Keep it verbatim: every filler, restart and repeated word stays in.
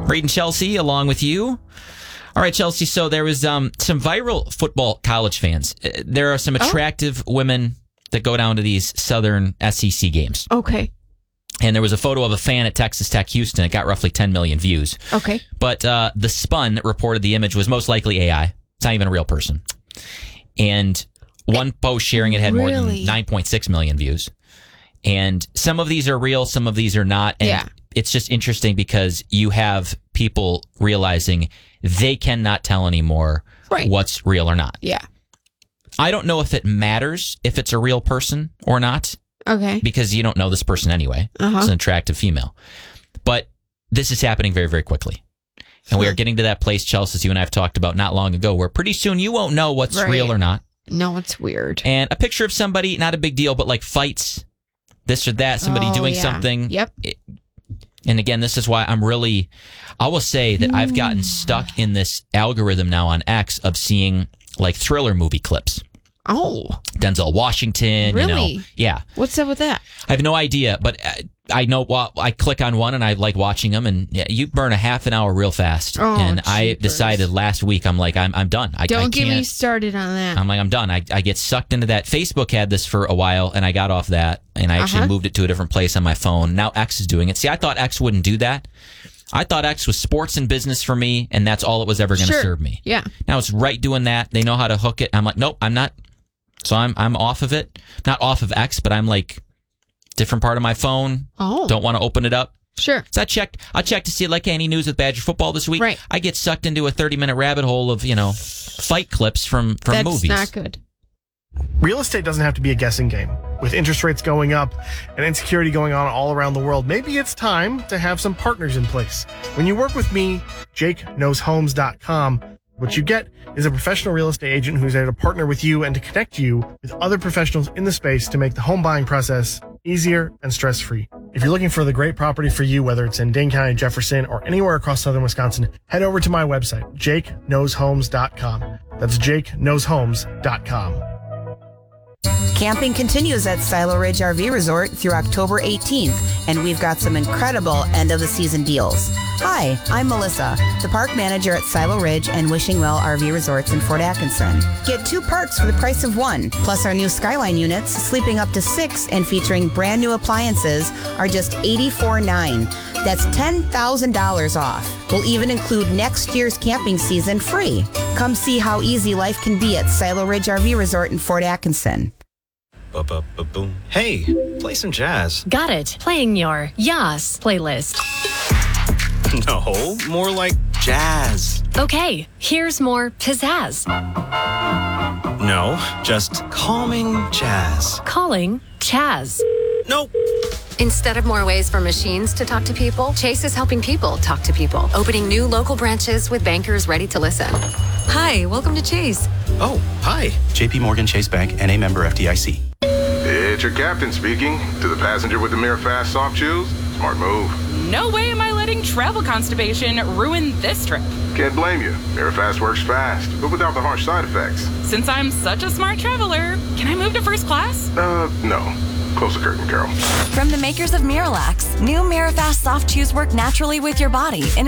Reed and Chelsea, along with you. All right, Chelsea, so there was um, some viral football college fans. Uh, There are some attractive women that go down to these Southern S E C games. Okay. And there was a photo of a fan at Texas Tech Houston. It got roughly ten million views. Okay. But uh, The Spun that reported the image was most likely A I. It's not even a real person. And one post sharing it had more than Really? nine point six million views. And some of these are real, some of these are not. And Yeah. it's just interesting because you have people realizing they cannot tell anymore Right. what's real or not. Yeah. I don't know if it matters if it's a real person or not, Okay. because you don't know this person anyway. Uh-huh. It's an attractive female. But this is happening very, very quickly. And we are getting to that place, Chelsea, as you and I have talked about not long ago, where pretty soon you won't know what's Right. real or not. No, it's weird. And a picture of somebody, not a big deal, but like fights, this or that, somebody Oh, doing yeah. something. Yep. It- and again, this is why I'm really, I will say that I've gotten stuck in this algorithm now on X of seeing like thriller movie clips. Oh, Denzel Washington, you know. Really? Yeah. what's up with that? I have no idea, but uh, I know well, I click on one and I like watching them, and yeah, you burn a half an hour real fast. Oh, and I jeepers. decided last week, I'm like, I'm I'm done. I, Don't I get me can't- started on that. I'm like, I'm done. I, I get sucked into that. Facebook had this for a while, and I got off that, and I actually Uh-huh. moved it to a different place on my phone. Now X is doing it. See, I thought X wouldn't do that. I thought X was sports and business for me, and that's all it was ever going to Sure. serve me. Yeah. Now it's right doing that. They know how to hook it. I'm like, nope, I'm not. So I'm I'm off of it. Not off of X, but I'm like different part of my phone. Oh. Don't want to open it up. Sure. So I checked. I checked to see like any news with Badger football this week. Right. I get sucked into a thirty minute rabbit hole of you know fight clips from from That's movies. not good. Real estate doesn't have to be a guessing game. With interest rates going up and insecurity going on all around the world, maybe it's time to have some partners in place. When you work with me, Jake Knows Homes dot com, what you get is a professional real estate agent who's there to partner with you and to connect you with other professionals in the space to make the home buying process easier and stress-free. If you're looking for the great property for you, whether it's in Dane County, Jefferson, or anywhere across southern Wisconsin, head over to my website, Jake Knows Homes dot com. That's Jake Knows Homes dot com. Camping continues at Silo Ridge R V Resort through October eighteenth, and we've got some incredible end-of-the-season deals. Hi, I'm Melissa, the park manager at Silo Ridge and Wishing Well R V Resorts in Fort Atkinson. Get two parks for the price of one, plus our new Skyline units, sleeping up to six and featuring brand new appliances, are just eighty-four dollars and nine cents. That's ten thousand dollars off. We'll even include next year's camping season free. Come see how easy life can be at Silo Ridge R V Resort in Fort Atkinson. Ba-ba-ba-boom. Hey, play some jazz. Got it. Playing your Yas playlist. No, more like jazz. Okay, here's more pizzazz. No, just calming jazz. Calling Chaz. Nope. Instead of more ways for machines to talk to people, Chase is helping people talk to people, opening new local branches with bankers ready to listen. Hi, welcome to Chase. Oh, hi. J P Morgan Chase Bank, N A member F D I C. It's your captain speaking. To the passenger with the Mirror Fast soft shoes, smart move. No way am I letting travel constipation ruin this trip. Can't blame you. Mirror Fast works fast, but without the harsh side effects. Since I'm such a smart traveler, can I move to first class? Uh, no. Close the curtain, Carol. From the makers of Miralax, new Mirafast soft chews work naturally with your body in